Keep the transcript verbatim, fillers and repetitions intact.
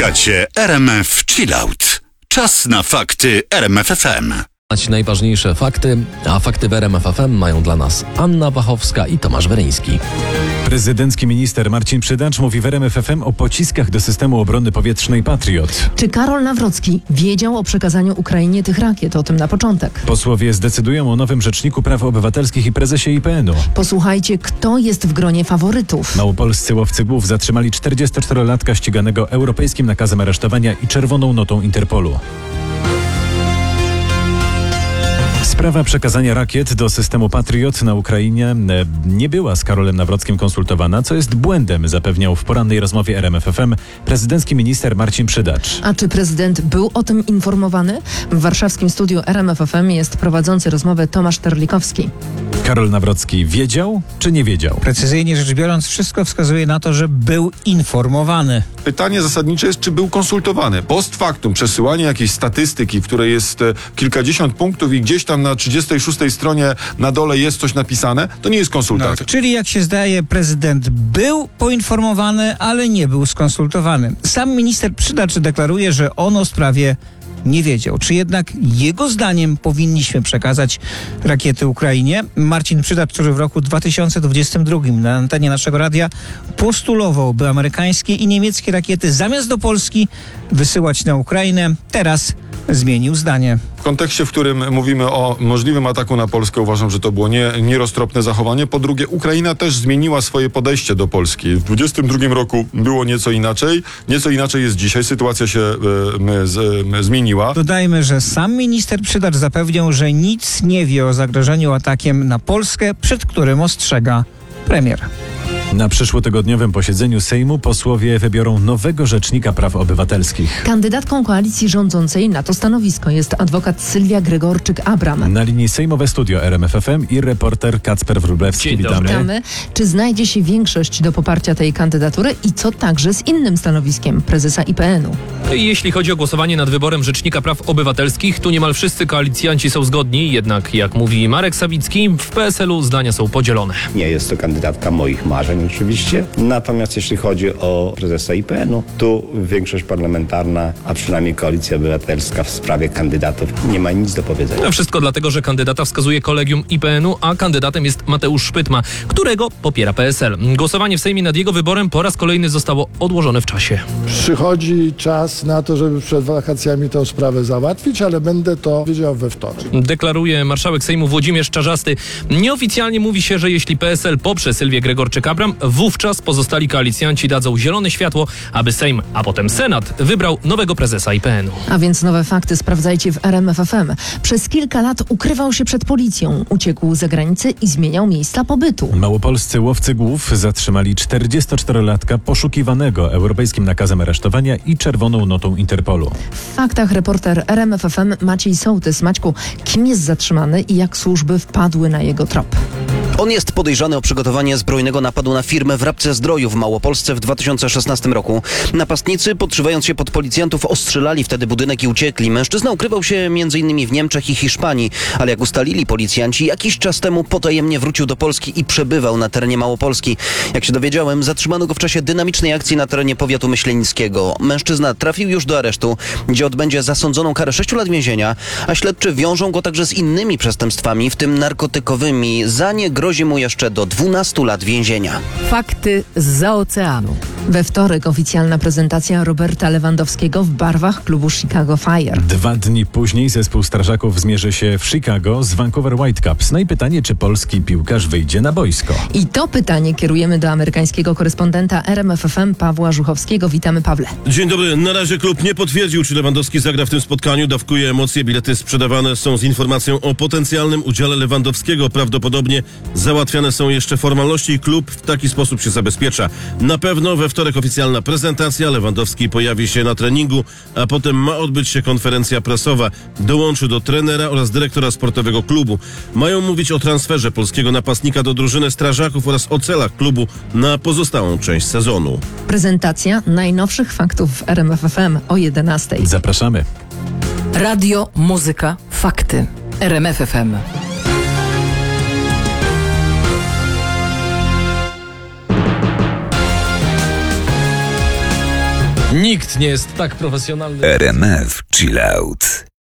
Słuchacie R M F Chillout. Czas na fakty R M F F M. Najważniejsze fakty, a fakty w R M F F M mają dla nas Anna Wachowska i Tomasz Weryński. Prezydencki minister Marcin Przydacz mówi w R M F F M o pociskach do systemu obrony powietrznej Patriot. Czy Karol Nawrocki wiedział o przekazaniu Ukrainie tych rakiet? O tym na początek. Posłowie zdecydują o nowym Rzeczniku Praw Obywatelskich i prezesie I P N u. Posłuchajcie, kto jest w gronie faworytów. Małopolscy łowcy głów zatrzymali czterdziestoczterolatka ściganego europejskim nakazem aresztowania i czerwoną notą Interpolu. Sprawa przekazania rakiet do systemu Patriot na Ukrainie nie była z Karolem Nawrockim konsultowana, co jest błędem, zapewniał w porannej rozmowie R M F F M prezydencki minister Marcin Przydacz. A czy prezydent był o tym informowany? W warszawskim studiu R M F F M jest prowadzący rozmowę Tomasz Terlikowski. Karol Nawrocki wiedział czy nie wiedział? Precyzyjnie rzecz biorąc, wszystko wskazuje na to, że był informowany. Pytanie zasadnicze jest, czy był konsultowany. Post factum, przesyłanie jakiejś statystyki, w której jest e, kilkadziesiąt punktów i gdzieś tam na trzydziestej szóstej stronie na dole jest coś napisane, to nie jest konsultacja. No, czyli jak się zdaje, prezydent był poinformowany, ale nie był skonsultowany. Sam minister Przydacz deklaruje, że on o sprawie nie wiedział. Czy jednak jego zdaniem powinniśmy przekazać rakiety Ukrainie? Marcin Przydacz, który w roku dwa tysiące dwudziestym drugim na antenie naszego radia postulował, by amerykańskie i niemieckie rakiety zamiast do Polski wysyłać na Ukrainę, teraz zmienił zdanie. W kontekście, w którym mówimy o możliwym ataku na Polskę, uważam, że to było nie, nieroztropne zachowanie. Po drugie, Ukraina też zmieniła swoje podejście do Polski. W dwudziestym drugim roku było nieco inaczej. Nieco inaczej jest dzisiaj. Sytuacja się e, z, e, zmieniła. Dodajmy, że sam minister Przydacz zapewniał, że nic nie wie o zagrożeniu atakiem na Polskę, przed którym ostrzega premier. Na przyszłotygodniowym posiedzeniu Sejmu posłowie wybiorą nowego Rzecznika Praw Obywatelskich. Kandydatką koalicji rządzącej na to stanowisko jest adwokat Sylwia Gregorczyk-Abram. Na linii sejmowe studio R M F F M i reporter Kacper Wróblewski. Dzień dobry. Witamy. Witamy. Czy znajdzie się większość do poparcia tej kandydatury i co także z innym stanowiskiem prezesa I P N u? Jeśli chodzi o głosowanie nad wyborem Rzecznika Praw Obywatelskich, tu niemal wszyscy koalicjanci są zgodni, jednak jak mówi Marek Sawicki, w P S L u zdania są podzielone. Nie jest to kandydatka moich marzeń oczywiście, natomiast jeśli chodzi o prezesa I P N u, tu większość parlamentarna, a przynajmniej Koalicja Obywatelska w sprawie kandydatów nie ma nic do powiedzenia. Wszystko dlatego, że kandydata wskazuje kolegium I P N u, a kandydatem jest Mateusz Szpytma, którego popiera P S L. Głosowanie w Sejmie nad jego wyborem po raz kolejny zostało odłożone w czasie. Przychodzi czas na to, żeby przed wakacjami tę sprawę załatwić, ale będę to wiedział we wtorek. Deklaruje marszałek Sejmu Włodzimierz Czarzasty. Nieoficjalnie mówi się, że jeśli P S L poprze Sylwię Gregorczyk-Abram, wówczas pozostali koalicjanci dadzą zielone światło, aby Sejm, a potem Senat wybrał nowego prezesa I P N u. A więc nowe fakty sprawdzajcie w R M F F M. Przez kilka lat ukrywał się przed policją, uciekł za granicę i zmieniał miejsca pobytu. Małopolscy łowcy głów zatrzymali czterdziestoczterolatka poszukiwanego europejskim nakazem aresztowania i czerwoną notą Interpolu. W faktach reporter R M F F M Maciej Sołtys. Maćku, kim jest zatrzymany i jak służby wpadły na jego trop? On jest podejrzany o przygotowanie zbrojnego napadu na firmę w Rabce Zdroju w Małopolsce w dwa tysiące szesnastym roku. Napastnicy, podszywając się pod policjantów, ostrzelali wtedy budynek i uciekli. Mężczyzna ukrywał się między innymi w Niemczech i Hiszpanii, ale jak ustalili policjanci, jakiś czas temu potajemnie wrócił do Polski i przebywał na terenie Małopolski. Jak się dowiedziałem, zatrzymano go w czasie dynamicznej akcji na terenie powiatu myślenickiego. Mężczyzna trafił już do aresztu, gdzie odbędzie zasądzoną karę sześciu lat więzienia, a śledczy wiążą go także z innymi przestępstwami, w tym narkotykowymi. Za nie grozi mu jeszcze do dwunastu lat więzienia. Fakty zza oceanu. We wtorek oficjalna prezentacja Roberta Lewandowskiego w barwach klubu Chicago Fire. Dwa dni później zespół strażaków zmierzy się w Chicago z Vancouver Whitecaps. No i pytanie, czy polski piłkarz wyjdzie na boisko? I to pytanie kierujemy do amerykańskiego korespondenta R M F F M Pawła Żuchowskiego. Witamy, Pawle. Dzień dobry. Na razie klub nie potwierdził, czy Lewandowski zagra w tym spotkaniu. Dawkuje emocje. Bilety sprzedawane są z informacją o potencjalnym udziale Lewandowskiego. Prawdopodobnie załatwiane są jeszcze formalności i klub w taki sposób się zabezpiecza. Na pewno we wtorek oficjalna prezentacja. Lewandowski pojawi się na treningu, a potem ma odbyć się konferencja prasowa. Dołączy do trenera oraz dyrektora sportowego klubu. Mają mówić o transferze polskiego napastnika do drużyny strażaków oraz o celach klubu na pozostałą część sezonu. Prezentacja najnowszych faktów w R M F F M o jedenastej. Zapraszamy. Radio, muzyka, fakty. R M F F M. Nikt nie jest tak profesjonalny. R M F Chill Out.